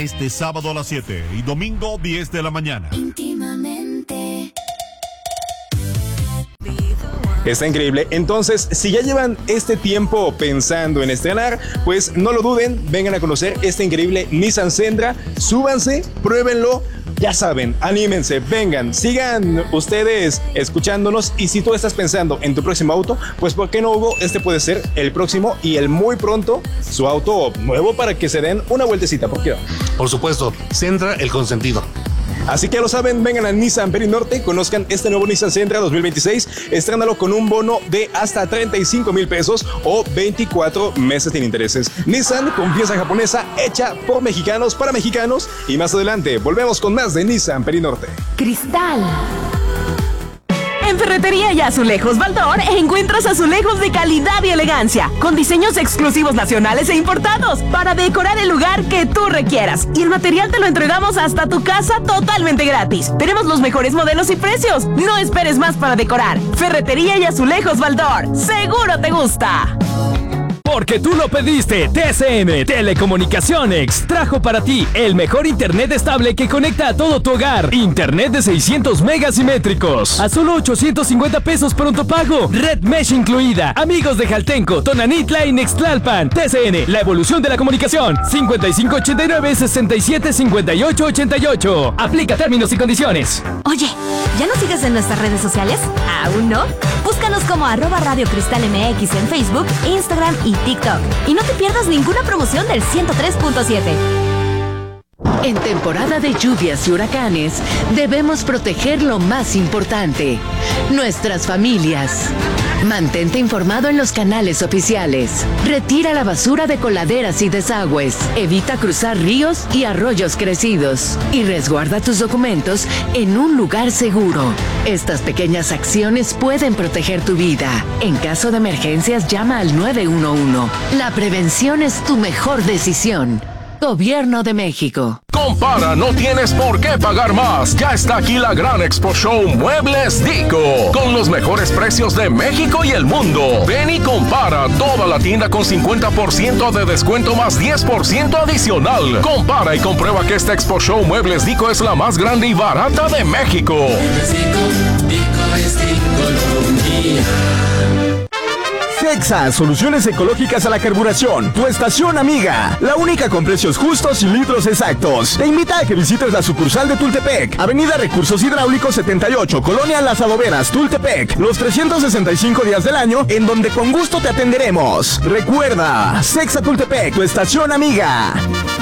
este sábado a las 7 y domingo 10 de la mañana. Íntimamente. Está increíble. Entonces, si ya llevan este tiempo pensando en estrenar, pues no lo duden, vengan a conocer este increíble Nissan Sentra, súbanse, pruébenlo. Ya saben, anímense, vengan, sigan ustedes escuchándonos, y si tú estás pensando en tu próximo auto, pues ¿por qué no, Hugo? Este puede ser el próximo y el muy pronto su auto nuevo para que se den una vueltecita, ¿por qué no? Por supuesto, Sentra, el consentido. Así que ya lo saben, vengan a Nissan Perinorte, conozcan este nuevo Nissan Sentra 2026, estrénalo con un bono de hasta 35,000 pesos o 24 meses sin intereses. Nissan, confianza japonesa, hecha por mexicanos para mexicanos. Y más adelante, volvemos con más de Nissan Perinorte. Cristal. En Ferretería y Azulejos Baldor encuentras azulejos de calidad y elegancia, con diseños exclusivos nacionales e importados, para decorar el lugar que tú requieras. Y el material te lo entregamos hasta tu casa totalmente gratis. Tenemos los mejores modelos y precios. No esperes más para decorar. Ferretería y Azulejos Baldor. ¡Seguro te gusta! Porque tú lo pediste, TCM Telecomunicaciones trajo para ti el mejor internet estable que conecta a todo tu hogar. Internet de 600 megas simétricos a solo 850 pesos pronto pago. Red Mesh incluida. Amigos de Jaltenco, Tonanitla y Nextlalpan. TCN, la evolución de la comunicación. 5589-675888. Aplica términos y condiciones. Oye, ¿ya nos sigues en nuestras redes sociales? ¿Aún no? Búscanos como @Radio Cristal MX en Facebook, Instagram y TikTok. Y no te pierdas ninguna promoción del 103.7. En temporada de lluvias y huracanes, debemos proteger lo más importante: nuestras familias. Mantente informado en los canales oficiales. Retira la basura de coladeras y desagües. Evita cruzar ríos y arroyos crecidos. Y resguarda tus documentos en un lugar seguro. Estas pequeñas acciones pueden proteger tu vida. En caso de emergencias, llama al 911. La prevención es tu mejor decisión. Gobierno de México. Compara, no tienes por qué pagar más. Ya está aquí la gran Expo Show Muebles Dico, con los mejores precios de México y el mundo. Ven y compara toda la tienda con 50% de descuento más 10% adicional. Compara y comprueba que esta Expo Show Muebles Dico es la más grande y barata de México. Cexa, soluciones ecológicas a la carburación. Tu estación amiga. La única con precios justos y litros exactos. Te invita a que visites la sucursal de Tultepec. Avenida Recursos Hidráulicos 78, Colonia Las Adoberas, Tultepec. Los 365 días del año, en donde con gusto te atenderemos. Recuerda, Cexa Tultepec, tu estación amiga.